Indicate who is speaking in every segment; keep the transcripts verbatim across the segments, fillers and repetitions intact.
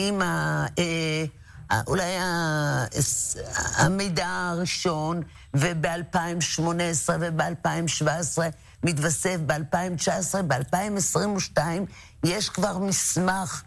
Speaker 1: עם ה... אולי המידע הראשון, וב-אלפיים שמונה עשרה וב-אלפיים שבע עשרה מתווסף ב-אלפיים תשע עשרה, ב-אלפיים עשרים ושתיים יש כבר מסמך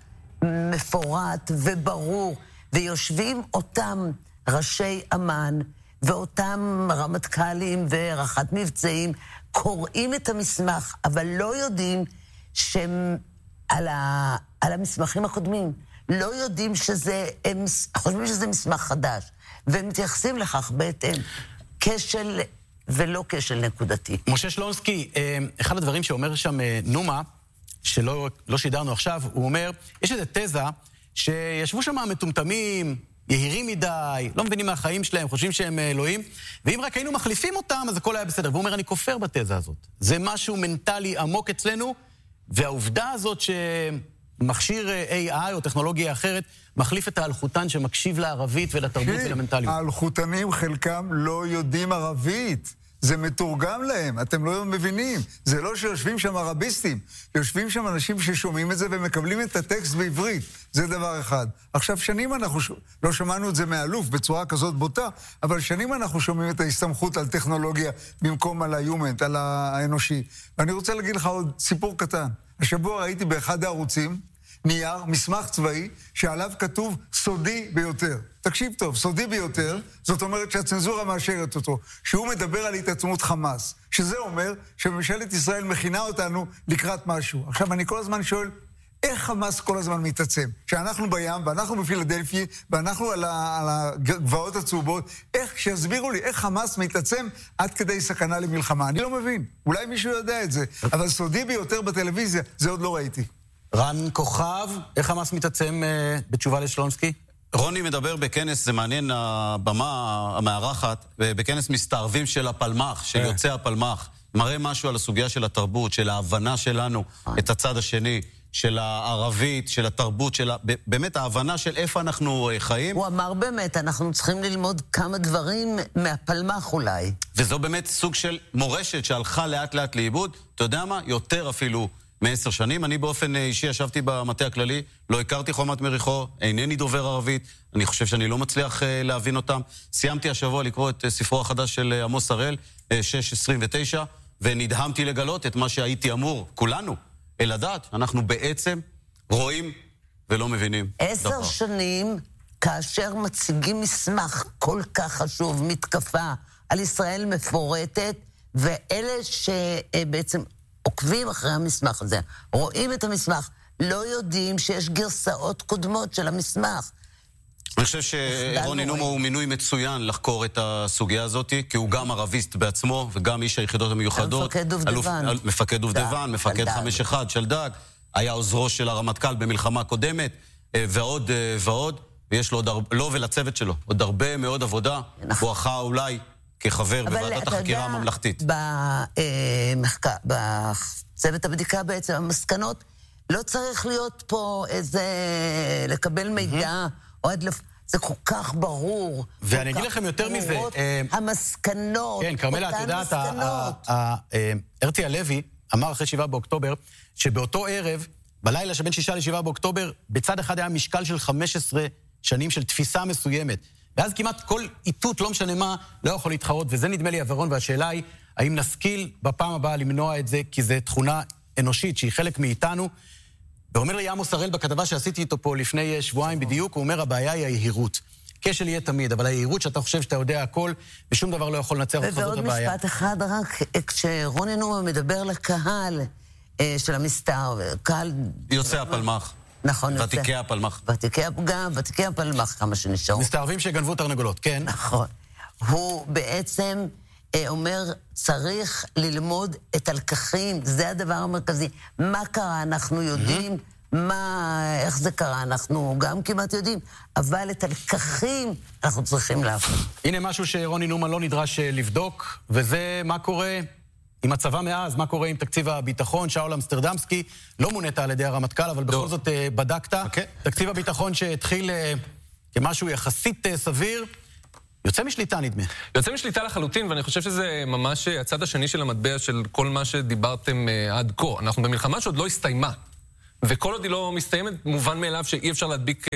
Speaker 1: מפורט וברור, ויושבים אותם ראשי אמ"ן ואותם רמטכ"לים ורח"ט מבצעים, קוראים את המסמך, אבל לא יודעים שהם על, ה... על המסמכים הקודמים. לא יודעים שזה, הם חושבים שזה מסמך חדש, והם מתייחסים לכך בהתאם. כשל ולא כשל נקודתי.
Speaker 2: משה שלונסקי, אחד הדברים שאומר שם נומה, שלא לא שידרנו עכשיו, הוא אומר, יש איזו תזה שישבו שם מטומטמים, יהירים מדי, לא מבינים מהחיים שלהם, חושבים שהם אלוהים, ואם רק היינו מחליפים אותם, אז הכל היה בסדר. והוא אומר, אני כופר בתזה הזאת. זה משהו מנטלי עמוק אצלנו, והעובדה הזאת שמכשיר איי איי או טכנולוגיה אחרת, מחליף את האלחוטן שמקשיב לערבית ולתרבות ולמנטליות.
Speaker 3: האלחוטנים חלקם לא יודעים ערבית. זה מתורגם להם, אתם לא מבינים. זה לא שיושבים שם ערביסטים, יושבים שם אנשים ששומעים את זה ומקבלים את הטקסט בעברית. זה דבר אחד. עכשיו, שנים אנחנו, ש... לא שמענו את זה מאלוף בצורה כזאת בוטה, אבל שנים אנחנו שומעים את ההסתמכות על טכנולוגיה במקום על היומנט, על האנושי. ואני רוצה להגיד לך עוד סיפור קטן. השבוע ראיתי באחד הערוצים נייר, מסמך צבאי, שעליו כתוב סודי ביותר. תקשיב טוב, סודי ביותר, זאת אומרת שהצנזורה מאשרת אותו, שהוא מדבר על התעצמות חמאס, שזה אומר שממשלת ישראל מכינה אותנו לקראת משהו. עכשיו, אני כל הזמן שואל, איך חמאס כל הזמן מתעצם? שאנחנו בים, ואנחנו בפילדלפי, ואנחנו על, ה, על הגבעות הצהובות, איך, שיסבירו לי, איך חמאס מתעצם עד כדי סכנה למלחמה? אני לא מבין, אולי מישהו יודע את זה, אבל סודי ביותר בטלוויזיה, זה עוד לא ראיתי.
Speaker 2: רן כוכב, איך חמאס מתעצם uh, בתשובה לשלונסקי?
Speaker 4: רוני מדבר בכנס, זה מעניין, הבמה המארחת, בכנס מסתערבים של הפלמ"ח, של יוצאי הפלמ"ח, מראה משהו על הסוגיה של התרבות, של ההבנה שלנו, את הצד השני, של הערבית, של התרבות, של באמת ההבנה של איפה אנחנו חיים.
Speaker 1: הוא אמר באמת, אנחנו צריכים ללמוד כמה דברים מהפלמ"ח אולי.
Speaker 4: וזו באמת סוג של מורשת שהלכה לאט לאט לאיבוד, אתה יודע מה? יותר אפילו מעשר שנים. אני באופן אישי ישבתי במטה הכללי, לא הכרתי חומת מריחו, אינני דובר ערבית, אני חושב שאני לא מצליח להבין אותם. סיימתי השבוע לקרוא את ספרו החדש של עמוס הראל, שש עשרים ותשע, ונדהמתי לגלות את מה שהייתי אמור, כולנו, אל הדעת, אנחנו בעצם רואים ולא מבינים דבר.
Speaker 1: עשר שנים, כאשר מציגים מסמך כל כך חשוב, מתקפה על ישראל מפורטת, ואלה שבעצם עוקבים אחרי המסמך הזה, רואים את המסמך, לא יודעים שיש גרסאות קודמות של המסמך.
Speaker 4: אני חושב שרוני נומה הוא מינוי מצוין לחקור את הסוגיה הזאת, כי הוא גם ערביסט בעצמו, וגם איש היחידות המיוחדות.
Speaker 1: מפקד דובדבן.
Speaker 4: מפקד דובדבן, מפקד חמש אחד של דג, היה עוזרו של הרמטכ"ל במלחמה קודמת, ועוד ועוד, ויש לו עוד הרבה, לא ולצוות שלו, עוד הרבה מאוד עבודה, בואכה אולי כחבר בוועדת החקירה הממלכתית.
Speaker 1: בצוות הבדיקה בעצם, המסקנות, לא צריך להיות פה איזה, לקבל מידע, או עד לפ... זה כל כך ברור.
Speaker 2: ואני אגיד לכם יותר מזה.
Speaker 1: המסקנות.
Speaker 2: כן, כרמלה, את יודעת, הרצי הלוי אמר אחרי שבעה באוקטובר, שבאותו ערב, בלילה שבין שישה לשבעה באוקטובר, בצד אחד היה משקל של חמש עשרה שנים של תפיסה מסוימת. ואז כמעט כל איתות, לא משנה מה, לא יכול להתחרות, וזה נדמה לי עברון, והשאלה היא, האם נשכיל בפעם הבאה למנוע את זה, כי זו תכונה אנושית שהיא חלק מאיתנו. ואומר לי עמוס הראל בכתבה שעשיתי איתו פה לפני שבועיים בדיוק, הוא אומר, הבעיה היא היהירות. כשל יהיה תמיד, אבל היהירות שאתה חושב שאתה יודע הכל, ושום דבר לא יכול לנצח אותך, זאת הבעיה.
Speaker 1: ועוד משפט אחד רק, כשרוני נומה מדבר לקהל של המסתר, קהל...
Speaker 4: יוצא הפלמ"ח.
Speaker 1: נכון.
Speaker 4: ותיקי הפלמ"ח.
Speaker 1: ותיקי גם, ותיקי הפלמ"ח, כמה שנשארו.
Speaker 2: מסתערבים שגנבו תרנגולות, כן.
Speaker 1: נכון. הוא בעצם אומר, צריך ללמוד את הלקחים, זה הדבר המרכזי. מה קרה, אנחנו יודעים, מה, איך זה קרה, אנחנו גם כמעט יודעים, אבל את הלקחים אנחנו צריכים להפוך.
Speaker 2: הנה משהו שרוני נומה לא נדרש לבדוק, וזה מה קורה עם הצבא מאז, מה קורה עם תקציב הביטחון. שאול אמסטרדמסקי לא מונית על ידי הרמטכ"ל, אבל בכל זאת בדקת. תקציב הביטחון שהתחיל כמשהו יחסית סביר, יוצא משליטה נדמה.
Speaker 5: יוצא משליטה לחלוטין, ואני חושב שזה ממש הצד השני של המטבע של כל מה שדיברתם עד כה. אנחנו במלחמה שעוד לא הסתיימה. וכל עוד היא לא מסתיימת, מובן מאליו שאי אפשר להדביק,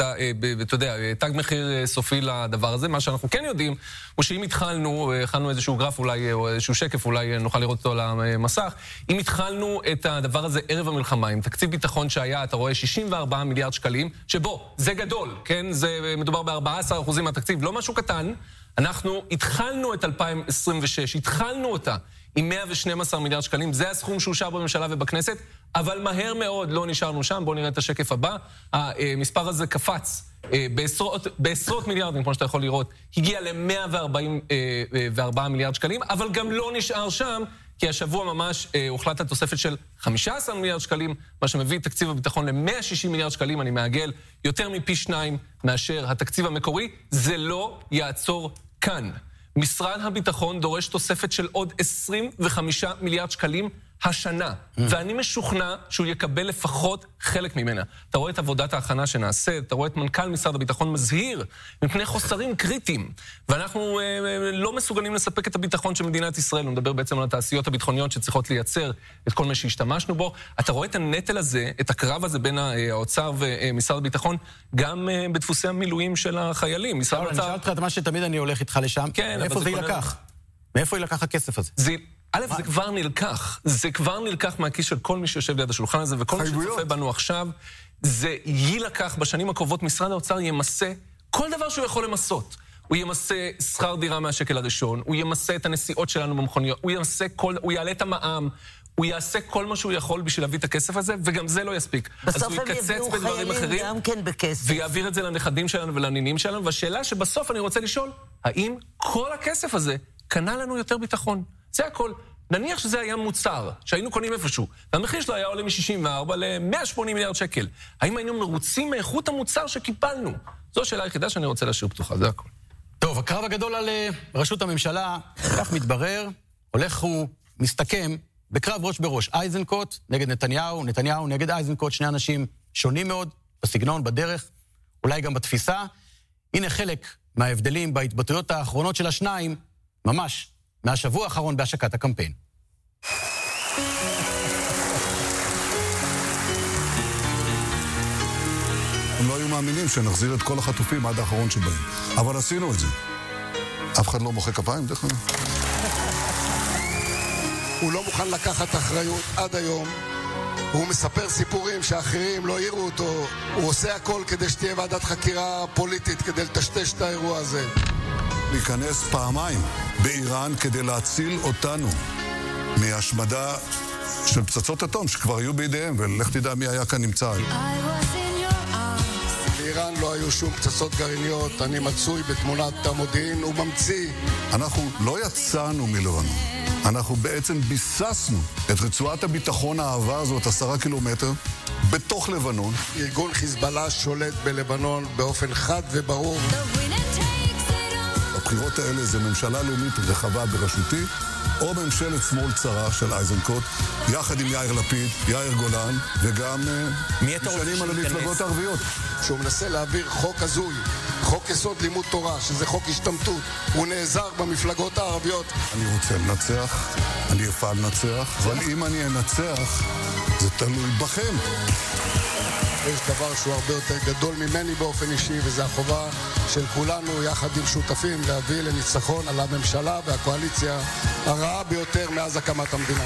Speaker 5: אתה יודע, תג מחיר סופי לדבר הזה. מה שאנחנו כן יודעים, הוא שאם התחלנו, הכנו איזשהו גרף אולי, או איזשהו שקף, אולי נוכל לראות אותו על המסך, אם התחלנו את הדבר הזה ערב המלחמה, עם תקציב ביטחון שהיה, אתה רואה שישים וארבעה מיליארד שקלים, שבו, זה גדול, כן? זה מדובר ב-ארבעה עשר אחוז מהתקציב, לא משהו קטן. אנחנו התחלנו את אלפיים עשרים ושש, התחלנו אותה עם מאה ושנים עשר מיליארד שקלים, זה הסכום שאושר בממשלה ובכנסת, אבל מהר מאוד לא נשארנו שם. בואו נראה את השקף הבא. המספר הזה קפץ בעשרות, בעשרות מיליארדים, כמו שאתה יכול לראות, הגיע ל-מאה וארבעים וארבעה מיליארד שקלים, אבל גם לא נשאר שם, כי השבוע ממש הוחלט על תוספת של חמישה עשר מיליארד שקלים, מה שמביא את תקציב הביטחון ל-מאה ושישים מיליארד שקלים, אני מעגל, יותר מפי שניים מאשר התקציב המקורי. זה לא יעצור כאן. משרד הביטחון דורש תוספת של עוד עשרים וחמישה מיליארד שקלים השנה, ואני משוכנע שהוא יקבל לפחות חלק ממנה. אתה רואה את עבודת ההכנה שנעשית, אתה רואה את מנכ"ל משרד הביטחון מזהיר מפני חוסרים קריטיים, ואנחנו אה, לא מסוגלים לספק את הביטחון של מדינת ישראל. הוא מדבר בעצם על התעשיות הביטחוניות שצריכות לייצר את כל מה שהשתמשנו בו. אתה רואה את הנטל הזה, את הקרב הזה בין האוצר ומשרד הביטחון, גם אה, בדפוסי המילואים של החיילים. משרד
Speaker 2: האוצר... אני שאל אותך את מה שתמיד אני הולך איתך לשם,
Speaker 5: כן,
Speaker 2: מאיפה זה ילקח? מאיפה ילקח הכסף הזה?
Speaker 5: זה... א', זה כבר נלקח, זה כבר נלקח מהכיס של כל מי שיושב ליד השולחן הזה, וכל מי שצופה בנו עכשיו, זה יילקח בשנים הקרובות. משרד האוצר ימסה כל דבר שהוא יכול למסות. הוא ימסה שכר דירה מהשקל הראשון, הוא ימסה את הנסיעות שלנו במכוניות, הוא ימסה כל, הוא יעלה את המע"מ, הוא יעשה כל מה שהוא יכול בשביל להביא את הכסף הזה, וגם זה לא יספיק. אז הוא יקצץ בדברים אחרים,
Speaker 1: גם כן בכסף.
Speaker 5: ויעביר את זה לנכדים שלנו ולנינים שלנו, והשאלה שבסוף אני רוצה לשאול, האם כל הכסף הזה קנה לנו יותר ביטחון? זה הכל. נניח שזה היה מוצר, שהיינו קונים איפשהו, והמחיר שלו היה עולה מ-שישים וארבע ל-מאה ושמונים מיליארד שקל. האם היינו מרוצים מאיכות המוצר שקיבלנו? זו השאלה היחידה שאני רוצה להשאיר פתוחה, זה הכל.
Speaker 2: טוב, הקרב הגדול על ראשות הממשלה, כך מתברר, הולך ומסתכם בקרב ראש בראש. אייזנקוט נגד נתניהו, נתניהו נגד אייזנקוט, שני אנשים שונים מאוד, בסגנון, בדרך, אולי גם בתפיסה. הנה חלק מההבדלים בהתבטאויות האחרונות של השניים, ממש מהשבוע האחרון בהשקת הקמפיין.
Speaker 6: הם לא היו מאמינים שנחזיר את כל החטופים עד האחרון שבהם. אבל עשינו את זה. אף אחד לא מוחא כפיים, דרך כלל.
Speaker 7: הוא לא מוכן לקחת אחריות עד היום. הוא מספר סיפורים שאחרים לא יראו אותו. הוא עושה הכל כדי שתהיה ועדת חקירה פוליטית, כדי לטשטש את האירוע הזה.
Speaker 6: להיכנס פעמיים באיראן כדי להציל אותנו מהשמדה של פצצות אטום שכבר היו בידיהם, ולך תדע מי היה כאן נמצא.
Speaker 7: באיראן לא היו שום פצצות גרעיניות, אני מצוי בתמונת המודיעין, הוא ממציא.
Speaker 6: אנחנו לא יצאנו מלבנון, אנחנו בעצם ביססנו את רצועת הביטחון האהבה הזאת עשרה קילומטר בתוך לבנון.
Speaker 7: ארגון חיזבאללה שולט בלבנון באופן חד וברור.
Speaker 6: הבחירות האלה זה ממשלה לאומית רחבה בראשותי, או ממשלת שמאל צרה של אייזנקוט, יחד עם יאיר לפיד, יאיר גולן, וגם משנים על המפלגות הערביות.
Speaker 7: שהוא מנסה להעביר חוק הזוי, חוק יסוד לימוד תורה, שזה חוק השתמטות, הוא נעזר במפלגות הערביות.
Speaker 6: אני רוצה לנצח, אני אפעל לנצח, אבל אם אני אנצח, זה תלוי בכם.
Speaker 7: יש דבר שהוא הרבה יותר גדול ממני באופן אישי, וזה החובה של כולנו יחד עם שותפים להביא לניצחון על הממשלה והקואליציה הרעה ביותר מאז הקמת המדינה.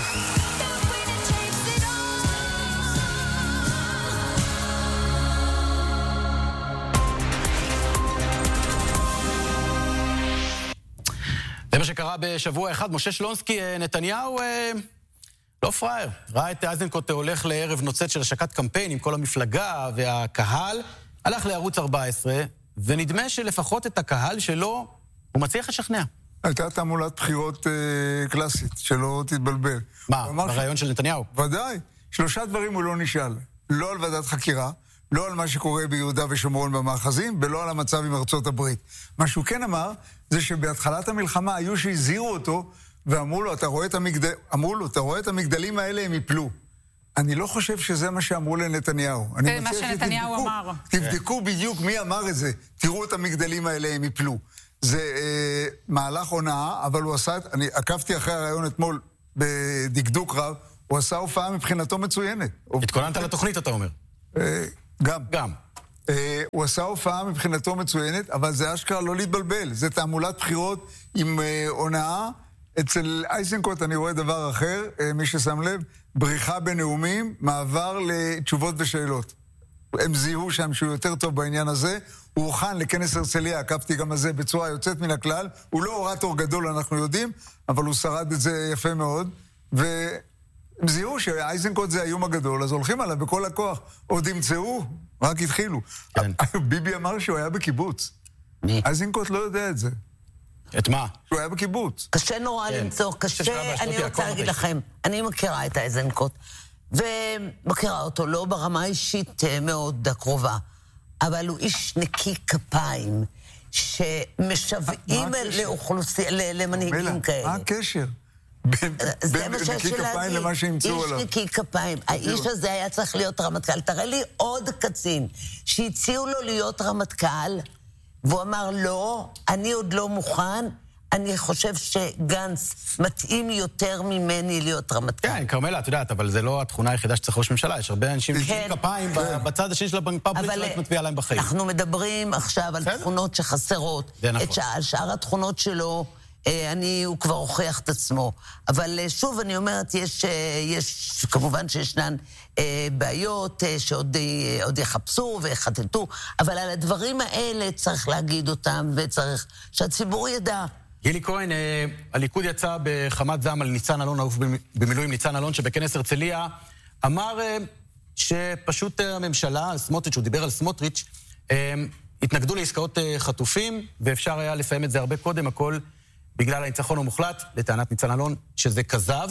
Speaker 2: זה מה שקרה בשבוע אחד. משה שלונסקי, נתניהו לא פראייר. ראה את אייזנקוט הולך לערב נוצץ של השקת קמפיין עם כל המפלגה והקהל, הלך לערוץ ארבע עשרה, ונדמה שלפחות את הקהל שלו הוא מצליח לשכנע.
Speaker 3: הייתה תעמולת בחירות אה, קלאסית, שלא תתבלבל.
Speaker 2: מה, ברעיון של נתניהו?
Speaker 3: ודאי. שלושה דברים הוא לא נשאל. לא על ועדת חקירה, לא על מה שקורה ביהודה ושומרון במאחזים, ולא על המצב עם ארצות הברית. מה שהוא כן אמר, זה שבהתחלת המלחמה היו שהזהירו אותו, ואמרו לו, אתה רואה את המגדל... אמרו לו, אתה רואה את המגדלים האלה, הם יפלו. אני לא חושב שזה מה שאמרו לנתניהו.
Speaker 8: זה מה שנתניהו אמר.
Speaker 3: תבדקו בדיוק מי אמר את זה. תראו את המגדלים האלה, הם יפלו. זה אה, מהלך הונאה, אבל הוא עשה... אני עקבתי אחרי הרעיון אתמול בדקדוק רב, הוא עשה הופעה מבחינתו מצוינת.
Speaker 2: התכוננת לתוכנית, אתה אומר.
Speaker 3: גם.
Speaker 2: גם.
Speaker 3: הוא עשה הופעה מבחינתו מצוינת, אבל זה אשכרה לא להתבלבל. זה תעמולת בחירות עם הונאה. אצל אייזנקוט אני רואה דבר אחר, מי ששם לב, בריחה בנאומים, מעבר לתשובות ושאלות. הם זיהו שם שהוא יותר טוב בעניין הזה. הוא הוכן לכנס הרצליה, עקבתי גם על זה בצורה יוצאת מן הכלל. הוא לא אורטור גדול, אנחנו יודעים, אבל הוא שרד את זה יפה מאוד. והם זיהו שאייזנקוט זה האיום הגדול, אז הולכים עליו בכל הכוח. עוד ימצאו, רק התחילו. כן. ביבי אמר שהוא היה בקיבוץ. מי? אייזנקוט לא יודע את זה.
Speaker 2: את מה?
Speaker 3: שהוא היה בקיבוץ.
Speaker 1: קשה נורא למצוא, קשה, אני רוצה להגיד לכם, אני מכירה את אייזנקוט, ומכירה אותו לא ברמה אישית מאוד הקרובה, אבל הוא איש נקי כפיים, שמשוועים לאוכלוסייה, למנהיגים כאלה.
Speaker 3: מה הקשר? בין נקי כפיים למה שימצאו עליו.
Speaker 1: איש נקי כפיים. האיש הזה היה צריך להיות רמטכ"ל. תראה לי עוד קצין שהציעו לו להיות רמטכ"ל, והוא אמר, לא, אני עוד לא מוכן, אני חושב שגנץ מתאים יותר ממני להיות רמטכ"ל.
Speaker 2: כן, קרמלה, את יודעת, אבל זה לא התכונה היחידה שצריך ראש ממשלה, יש הרבה אנשים נקי כפיים בצד השני של הפאבליק שלא מצביע עליהם בחיים.
Speaker 1: אנחנו מדברים עכשיו על תכונות שחסרות. על שאר התכונות שלו, אני, הוא כבר הוכיח את עצמו. אבל שוב, אני אומרת, יש, יש כמובן שישנן בעיות שעוד עוד יחפשו ויחטטו, אבל על הדברים האלה צריך להגיד אותם, וצריך שהציבור ידע.
Speaker 2: גילי כהן, הליכוד יצא בחמת זעם על ניצן אלון, העוף במילואים ניצן אלון, שבכנס הרצליה אמר שפשוט הממשלה, סמוטריץ', הוא דיבר על סמוטריץ', התנגדו לעסקאות חטופים, ואפשר היה לסיים את זה הרבה קודם, הכל בגלל הניצחון המוחלט, לטענת ניצן אלון, שזה כזב,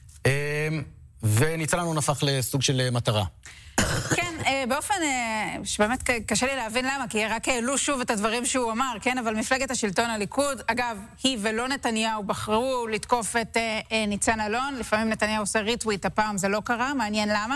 Speaker 2: וניצן אלון הפך לסוג של מטרה.
Speaker 8: כן, באופן שבאמת קשה לי להבין למה, כי רק העלו שוב את הדברים שהוא אמר, כן, אבל מפלגת השלטון הליכוד, אגב, היא ולא נתניהו בחרו לתקוף את ניצן אלון, לפעמים נתניהו עושה ריטוויט, הפעם זה לא קרה, מעניין למה.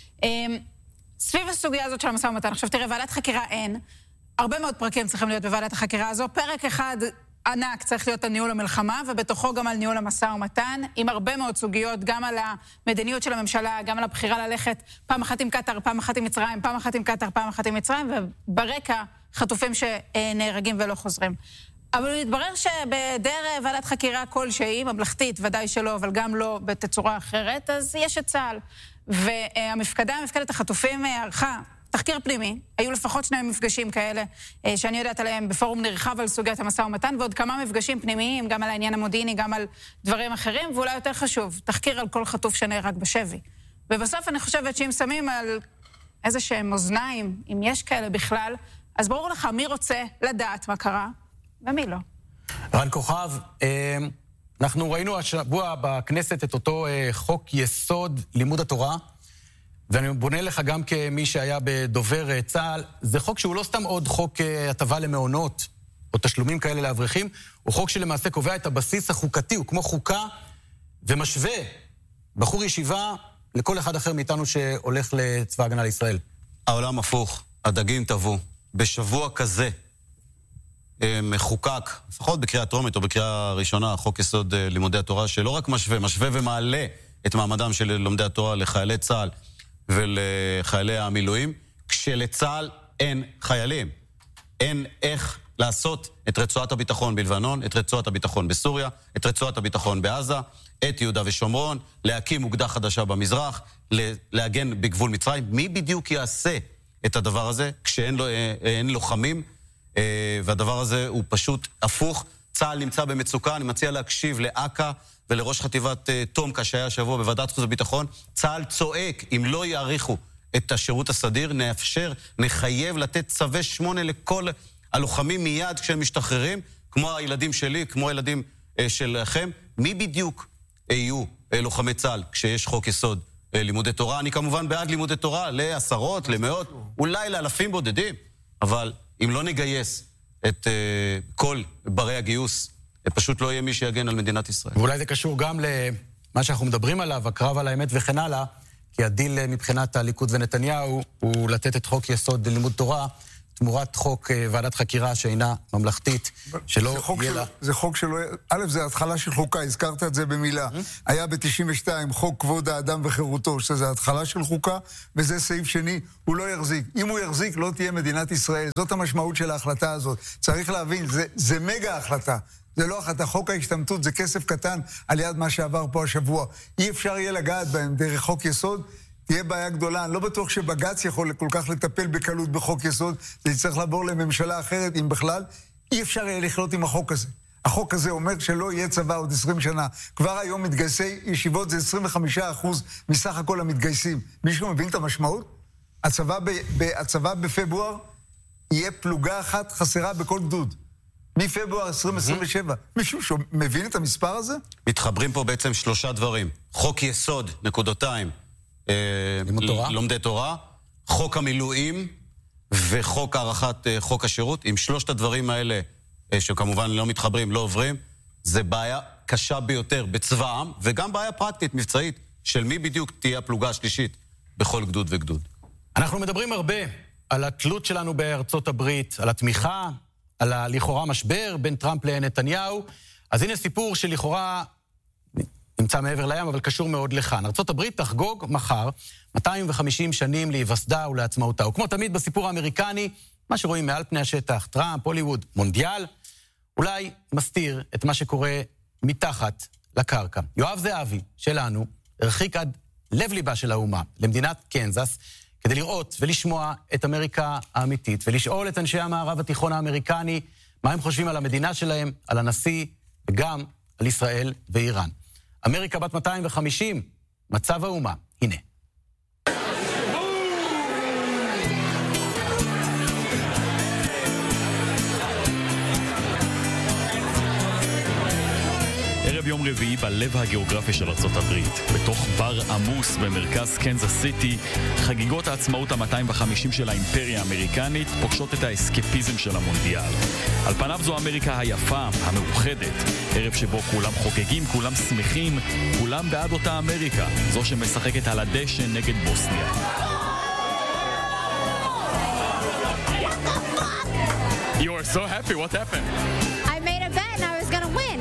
Speaker 8: סביב הסוגיה הזאת של המשא ומתן, עכשיו תראה, ועדת חקירה אין, הרבה מאוד פרקים צריכים להיות בוועדת החקירה הזו, פרק אחד ענק צריך להיות על ניהול המלחמה, ובתוכו גם על ניהול המשא ומתן, עם הרבה מאוד סוגיות, גם על המדיניות של הממשלה, גם על הבחירה ללכת פעם אחת עם קטר, פעם אחת עם מצרים, פעם אחת עם קטר, פעם אחת עם מצרים, וברקע חטופים שנהרגים ולא חוזרים. אבל מתברר שבדר ועדת חקירה כלשהי, ממלכתית, ודאי שלא, אבל גם לא בתצורה אחרת, אז יש את צה"ל. והמפקדה, מפקדת החטופים, ערכה תחקיר פנימי, היו לפחות שני מפגשים כאלה, שאני יודעת עליהם בפורום נרחב על סוגיית המשא ומתן, ועוד כמה מפגשים פנימיים, גם על העניין המודיעיני, גם על דברים אחרים, ואולי יותר חשוב, תחקיר על כל חטוף שנהרג בשבי. ובסוף אני חושבת שאם שמים על איזה שהם אוזניים, אם יש כאלה בכלל, אז ברור לך מי רוצה לדעת מה קרה, ומי לא.
Speaker 2: רן כוכב, אנחנו ראינו השבוע בכנסת את אותו חוק יסוד לימוד התורה, ואני בונה לך גם כמי שהיה בדובר צה"ל, זה חוק שהוא לא סתם עוד חוק הטבה למעונות, או תשלומים כאלה לאברכים, הוא חוק שלמעשה קובע את הבסיס החוקתי, הוא כמו חוקה, ומשווה בחור ישיבה לכל אחד אחר מאיתנו שהולך לצבא הגנה לישראל.
Speaker 4: העולם הפוך, הדגים טבעו. בשבוע כזה מחוקק, לפחות בקריאה טרומית או בקריאה ראשונה, חוק יסוד לימודי התורה, שלא רק משווה, משווה ומעלה את מעמדם של לומדי התורה לחיילי צה"ל, ולחיילי המילואים, כשלצה"ל אין חיילים. אין איך לעשות את רצועת הביטחון בלבנון, את רצועת הביטחון בסוריה, את רצועת הביטחון בעזה, את יהודה ושומרון, להקים אוגדה חדשה במזרח, להגן בגבול מצרים. מי בדיוק יעשה את הדבר הזה כשאין לו, אין לוחמים? והדבר הזה הוא פשוט הפוך. צה"ל נמצא במצוקה, אני מציע להקשיב לאקה ולראש חטיבת תומקה שהיה שבוע בוועדת חוץ וביטחון. צה"ל צועק, אם לא יעריכו את השירות הסדיר, נאפשר, נחייב לתת צווי שמונה לכל הלוחמים מיד כשהם משתחררים, כמו הילדים שלי, כמו הילדים שלכם. מי בדיוק יהיו לוחמי צה"ל כשיש חוק יסוד לימודי תורה? אני כמובן בעד לימודי תורה לעשרות, למאות, אולי לאלפים בודדים, אבל אם לא נגייס את uh, כל ברי הגיוס, פשוט לא יהיה מי שיגן על מדינת ישראל.
Speaker 2: ואולי זה קשור גם למה שאנחנו מדברים עליו, הקרב על האמת וכן הלאה, כי הדיל מבחינת הליכוד ונתניהו הוא לתת את חוק יסוד לימוד תורה תמורת חוק ועדת חקירה שאינה ממלכתית, שלא יהיה לה...
Speaker 3: זה חוק שלא... א', זה התחלה של חוקה, הזכרת את זה במילה. היה ב-תשעים ושתיים חוק כבוד האדם וחירותו, שזה התחלה של חוקה, וזה סעיף שני, הוא לא יחזיק. אם הוא יחזיק, לא תהיה מדינת ישראל. זאת המשמעות של ההחלטה הזאת. צריך להבין, זה, זה מגה החלטה. זה לא החלטה. חוק ההשתמטות זה כסף קטן על יד מה שעבר פה השבוע. אי אפשר יהיה לגעת בהם דרך חוק יסוד, תהיה בעיה גדולה. אני לא בטוח שבג"ץ יכול כל כך לטפל בקלות בחוק יסוד, זה צריך לעבור לממשלה אחרת, אם בכלל. אי אפשר יהיה לחיות עם החוק הזה. החוק הזה אומר שלא יהיה צבא עוד עשרים שנה. כבר היום מתגייסי ישיבות זה עשרים וחמישה אחוז מסך הכל המתגייסים. מישהו מבין את המשמעות? הצבא, ב, ב, הצבא בפברואר יהיה פלוגה אחת חסרה בכל גדוד. מפברואר עשרים עשרים ושבע. מישהו שמבין את המספר הזה?
Speaker 4: מתחברים פה בעצם שלושה דברים. חוק יסוד, נקודותיים. לומדי תורה, חוק המילואים וחוק הערכת חוק השירות. עם שלושת הדברים האלה, שכמובן לא מתחברים, לא עוברים, זה בעיה קשה ביותר בצבא העם, וגם בעיה פרקטית, מבצעית, של מי בדיוק תהיה הפלוגה השלישית בכל גדוד וגדוד.
Speaker 2: אנחנו מדברים הרבה על התלות שלנו בארצות הברית, על התמיכה, על הלכאורה משבר בין טראמפ לנתניהו. אז הנה סיפור שלכאורה נמצא מעבר לים, אבל קשור מאוד לכאן. ארצות הברית תחגוג מחר מאתיים וחמישים שנים להיווסדה ולעצמאותה. וכמו תמיד בסיפור האמריקני, מה שרואים מעל פני השטח, טראמפ, הוליווד, מונדיאל, אולי מסתיר את מה שקורה מתחת לקרקע. יואב זהבי שלנו הרחיק עד לב ליבה של האומה, למדינת קנזס, כדי לראות ולשמוע את אמריקה האמיתית, ולשאול את אנשי המערב התיכון האמריקני, מה הם חושבים על המדינה שלהם, על הנשיא, וגם על ישראל ואיראן. אמריקה בת מאתיים וחמישים, מצב האומה, הנה.
Speaker 9: ערב יום רביעי בלב הגיאוגרפי של ארצות הברית, בתוך בר עמוס במרכז קנזס סיטי, חגיגות העצמאות ה-מאתיים וחמישים של האימפריה האמריקנית פוגשות את האסקפיזם של המונדיאל. על פניו זו אמריקה היפה, המאוחדת, ערב שבו כולם חוגגים, כולם שמחים, כולם בעד אותה אמריקה, זו שמשחקת על הדשא נגד בוסניה. You are so happy, what happened?
Speaker 10: I made a bet and I was gonna win.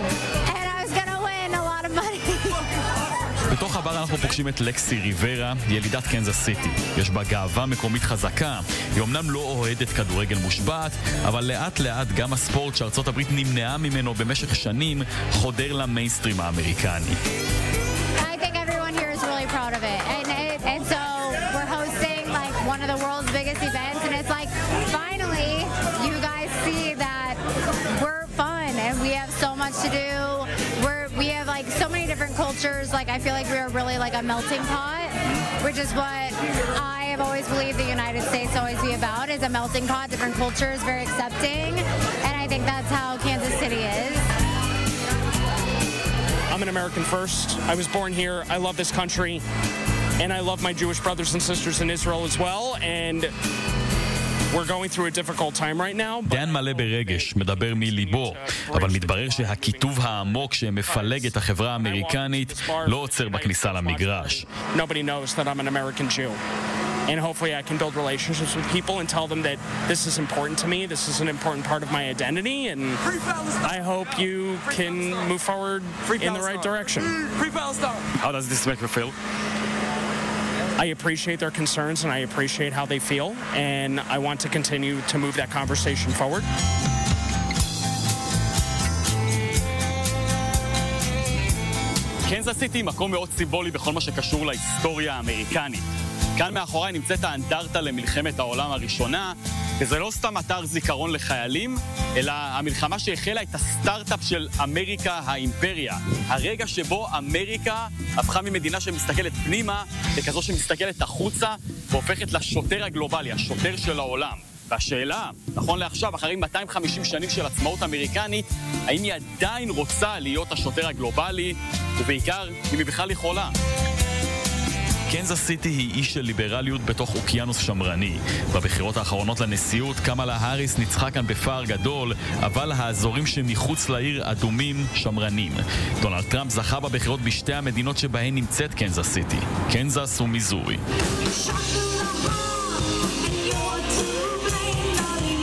Speaker 9: בתוך הבר אנחנו פוגשים את לקסי ריברה, ילידת קנזס סיטי. יש בה גאווה מקומית חזקה. היא אמנם לא אוהדת כדורגל מושבת, אבל לאט לאט גם הספורט שארצות הברית נמנעה ממנו במשך שנים חודר למיינסטרים האמריקני.
Speaker 10: I think everyone here is really proud of it. And, it, and so we're hosting like one of the world's biggest events and it's like finally you guys see that we're fun and we have so much to do. We're we have like so many different cultures. Like I feel like we are really like a melting pot, which is what I have always believed the United States always be about, is a melting pot, different cultures, very accepting, and I think that's how Kansas City is.
Speaker 11: I'm an American first. I was born here. I love this country, and I love my Jewish brothers and sisters in Israel as well, and we're going through a difficult time right now.
Speaker 9: דן מלא ברגש, מדבר מליבו, אבל מתברר שהכיתוב העמוק שמפלג את החברה האמריקנית לא עוצר בכניסה למגרש.
Speaker 11: Nobody knows that I'm an American Jew. And hopefully I can build relationships with people and tell them that this is important to me, this is an important part of my identity, and I hope you can move forward in the right direction.
Speaker 9: How does this make you feel?
Speaker 11: I appreciate their concerns and I appreciate how they feel, and I want to continue to move that conversation forward.
Speaker 9: קנזס סיטי מקום מאוד סימבולי בכל מה שקשור להיסטוריה האמריקנית. כאן מאחוריי נמצאת האנדרטה למלחמת העולם הראשונה, וזה לא סתם אתר זיכרון לחיילים, אלא המלחמה שהחלה את הסטארט-אפ של אמריקה האימפריה. הרגע שבו אמריקה הפכה ממדינה שמסתכלת פנימה לכזו שמסתכלת החוצה והופכת לשוטר הגלובלי, השוטר של העולם. והשאלה, נכון לעכשיו, אחרי מאתיים וחמישים שנים של עצמאות אמריקנית, האם היא עדיין רוצה להיות השוטר הגלובלי, ובעיקר אם היא בכלל יכולה. קנזס סיטי היא איש של ליברליות בתוך אוקיינוס שמרני. בבחירות האחרונות לנשיאות, קמאלה האריס ניצחה כאן בפער גדול, אבל האזורים שמחוץ לעיר אדומים שמרנים. דונלד טראמפ זכה בבחירות בשתי המדינות שבהן נמצאת קנזס סיטי, קנזס ומיזורי.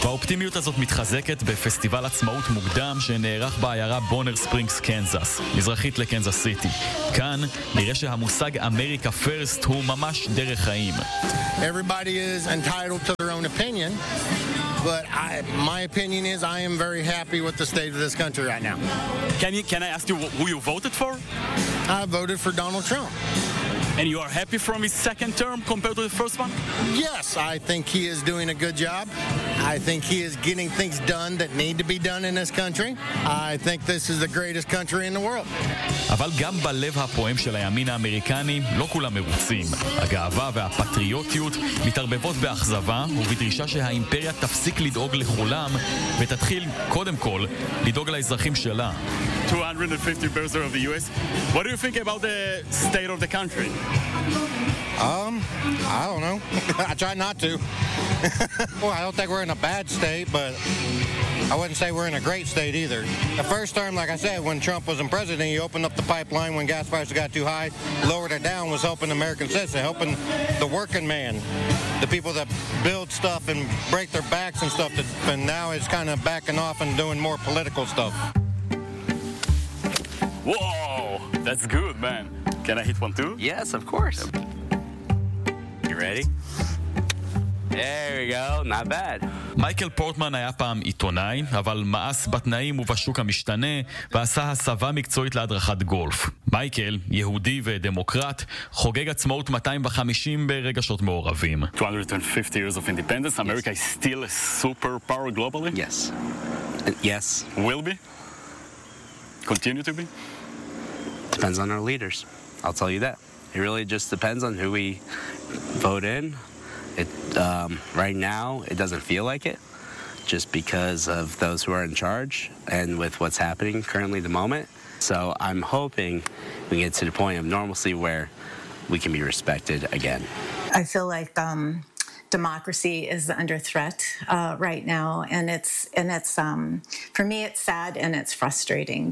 Speaker 12: והאופטימיות הזאת מתחזקת בפסטיבל עצמאות מוקדם שנערך בעיירה בונר ספרינגס, קנזס, מזרחית לקנזס סיטי. כאן נראה שהמושג אמריקה פרסט הוא ממש דרך חיים.
Speaker 13: Everybody is entitled to their own opinion, but I, my opinion is I am very happy with the state of this country right now.
Speaker 9: Can you can I ask you who you voted for?
Speaker 13: I voted for Donald Trump.
Speaker 9: And you are happy from his second term compared to the first one?
Speaker 13: Yes, I think he is doing a good job. I think he is getting things done that need to be done in this country. I think this is the greatest country in the world.
Speaker 12: אבל גם בלב הפועם של הימין האמריקני לא כולם מרוצים. הגאווה והפטריוטיות מתערבבות באכזבה ובדרישה שהאימפריה תפסיק לדאוג לכולם ותתחיל קודם כל לדאוג לאזרחים שלה.
Speaker 9: two hundred fifty president of the U S. What do you think about the state of the country?
Speaker 13: Um, I don't know. I try not to. Well, I don't think we're in a bad state, but I wouldn't say we're in a great state either. The first term, like I said, when Trump was in president, he opened up the pipeline when gas prices got too high, lowered it down, was helping American citizens, helping the working man, the people that build stuff and break their backs and stuff, that, and now it's kind of backing off and doing more political stuff.
Speaker 9: Whoa, that's good, man. Can I hit one too?
Speaker 14: Yes, of course. You ready? There we go, not bad.
Speaker 12: מייקל פורטמן היה פעם עיתונאי, אבל מאס בתנאים ובשוק המשתנה, ועשה הסבה מקצועית להדרכת גולף. מייקל, יהודי ודמוקרט, חוגג עצמאות מאתיים וחמישים ברגשות מעורבים.
Speaker 9: two hundred fifty years of independence, America is still a superpower globally?
Speaker 14: Yes. Yes.
Speaker 9: Will be? Continue to be?
Speaker 14: Depends on our leaders. I'll tell you that. It really just depends on who we vote in. It, um, right now, it doesn't feel like it, just because of those who are in charge and with what's happening currently at the moment. So I'm hoping we get to the point of normalcy where we can be respected again.
Speaker 15: I feel like um, democracy is under threat uh, right now, and it's and it's um, for me it's sad and it's frustrating.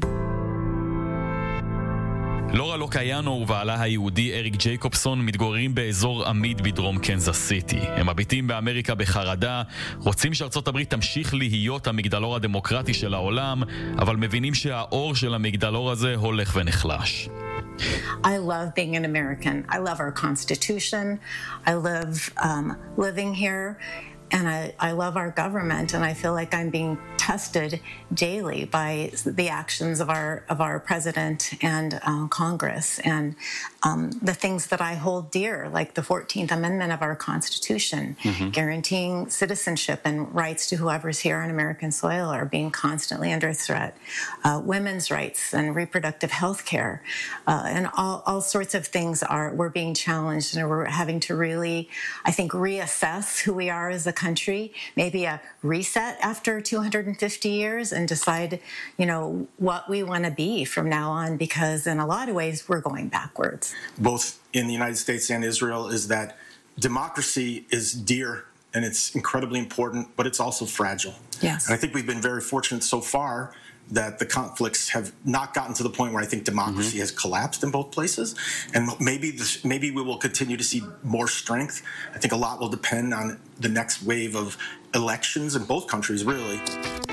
Speaker 12: לורה לוקייאנו ובעלה היהודי אריק ג'ייקובסון מתגוררים באזור עמיד בדרום קנזס סיטי. הם מביטים באמריקה בחרדה, רוצים שארצות הברית תמשיך להיות המגדלור הדמוקרטי של העולם, אבל מבינים שהאור של המגדלור הזה הולך ונחלש.
Speaker 15: I love being an American. I love our Constitution. I love um, living here. And I, I love our government, and I feel like I'm being tested daily by the actions of our of our president and um, Congress, and um, the things that I hold dear, like the fourteenth Amendment of our Constitution, mm-hmm. guaranteeing citizenship and rights to whoever's here on American soil, are being constantly under threat. Uh, women's rights and reproductive health care, uh, and all, all sorts of things are we're being challenged, and we're having to really, I think, reassess who we are as a country, maybe a reset after two hundred fifty years, and decide, you know, what we want to be from now on, because in a lot of ways we're going backwards.
Speaker 16: Both in the United States and Israel is that democracy is dear and it's incredibly important, but it's also fragile.
Speaker 15: Yes.
Speaker 16: And I think we've been very fortunate so far that the conflicts have not gotten to the point where I think democracy mm-hmm. has collapsed in both places. And maybe this, maybe we will continue to see more strength. I think a lot will depend on the next wave of elections in both countries, really.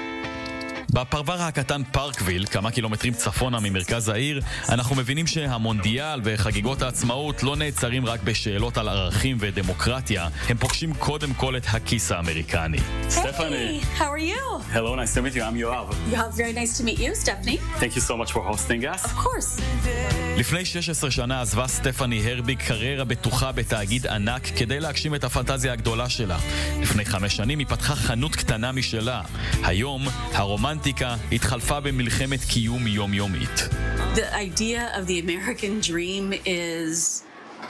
Speaker 12: בפרבר הקטן פארקוויל, כמה קילומטרים צפונה ממרכז העיר, אנחנו מבינים שהמונדיאל וחגיגות העצמאות לא נעצרים רק בשאלות על ערכים ודמוקרטיה, הם פוגשים קודם כל את הכיס האמריקני.
Speaker 17: Stephanie, how are you?
Speaker 9: Hello, nice to meet you. I'm Yoav.
Speaker 17: Yoav, very nice to meet you, Stephanie.
Speaker 9: Thank you so much for hosting us.
Speaker 17: Of course.
Speaker 12: לפני שש עשרה שנה עזבה סטפני הרביג קריירה בטוחה בתאגיד ענק כדי להגשים את הפנטזיה הגדולה שלה. לפני חמש שנים היא פתחה חנות קטנה משלה. היום הרומנטיקה התחלפה במלחמת קיום יומיומית.
Speaker 17: The idea of the American dream is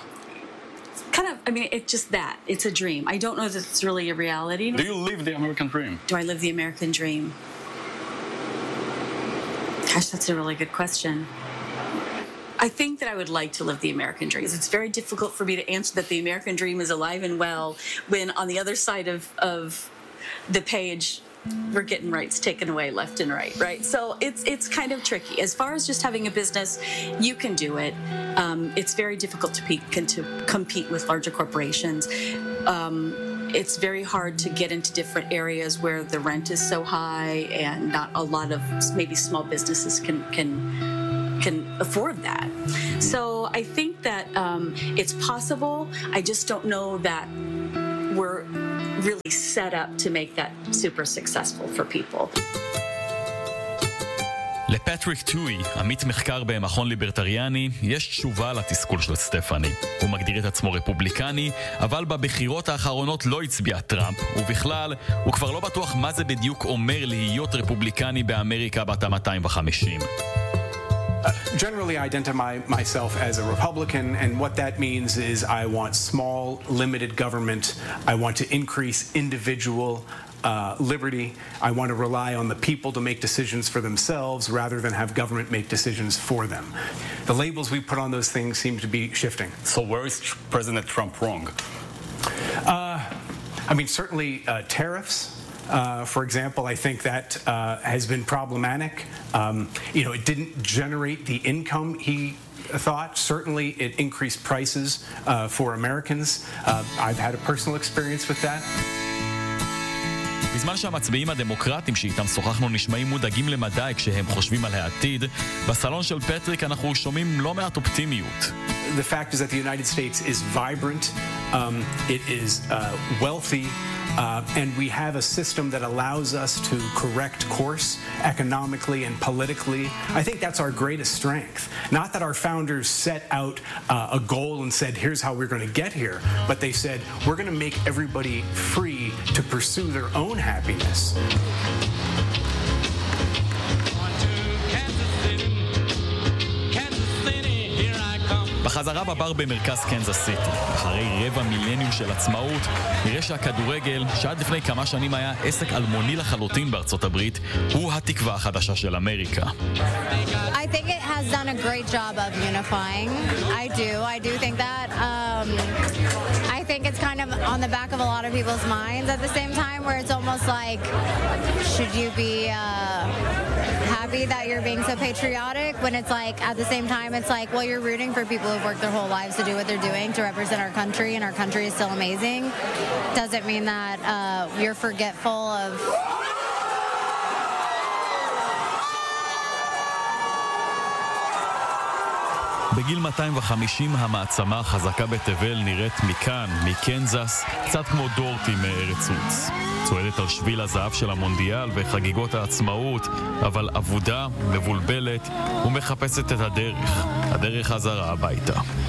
Speaker 17: kind of, I mean, it's just that. It's a dream. I don't know that it's really a reality.
Speaker 9: Do you live the American dream?
Speaker 17: Do I live the American dream? Gosh, that's a really good question. I think that I would like to live the American dream. It's very difficult for me to answer that the American dream is alive and well when on the other side of, of the page we're getting rights taken away left and right, right? So it's it's kind of tricky. As far as just having a business, you can do it. Um, it's very difficult to, pe- to compete with larger corporations. Um, it's very hard to get into different areas where the rent is so high and not a lot of maybe small businesses can can can afford that. So I think that um, it's possible. I just don't know that we're really set up to make that super successful for people.
Speaker 12: לפטריק טוי, עמית מחקר במכון ליברטריאני, יש תשובה לתסכול של סטפני. הוא מגדיר את עצמו רפובליקני, אבל בבחירות האחרונות לא הצביע טראמפ, ובכלל, הוא כבר לא בטוח מה זה בדיוק אומר להיות רפובליקני באמריקה בת ה-מאתיים וחמישים.
Speaker 18: Generally, I identify myself as a Republican, and what that means is I want small, limited government. I want to increase individual uh, liberty. I want to rely on the people to make decisions for themselves rather than have government make decisions for them. The labels we put on those things seem to be shifting.
Speaker 19: So where is President Trump wrong?
Speaker 18: Uh, I mean, certainly uh, tariffs. Uh, for example, I think that uh, has been problematic. Um, you know, it didn't generate the income he thought. Certainly, it increased prices uh, for Americans. Uh, I've had a personal experience with that.
Speaker 12: בזמן שהמצביעים הדמוקרטים שאיתם שוחחנו נשמעים מודאגים למדי כשהם חושבים על העתיד, בסלון של פטריק אנחנו שומעים לא מעט אופטימיות.
Speaker 18: The fact is that the United States is vibrant, um, it is uh, wealthy, Uh, and we have a system that allows us to correct course economically and politically. I think that's our greatest strength. Not that our founders set out uh, a goal and said, here's how we're going to get here, but they said, we're going to make everybody free to pursue their own happiness.
Speaker 12: בחזרה בבר במרכז קנזס סיטי, אחרי רבע מילניום של עצמאות, נראה שהכדורגל, שעד לפני כמה שנים היה עסק אלמוני לחלוטין בארצות הברית, הוא התקווה החדשה של אמריקה.
Speaker 10: I think it has done a great job of unifying. I do. I do think that. Um, I think it's kind of on the back of a lot of people's minds at the same time, where it's almost like, should you be uh, happy that you're being so patriotic, when it's like, at the same time, it's like, well, you're rooting for people who've worked their whole lives to do what they're doing, to represent our country, and our country is still amazing. Doesn't mean that uh, you're forgetful of...
Speaker 12: בגיל מאתיים וחמישים המעצמה החזקה בתבל נראית מכאן, מקנזס, קצת כמו דורטי מארץ עוץ. צועדת על שביל הזהב של המונדיאל וחגיגות העצמאות, אבל עבודה, מבולבלת, ומחפשת את הדרך, הדרך חזרה הביתה.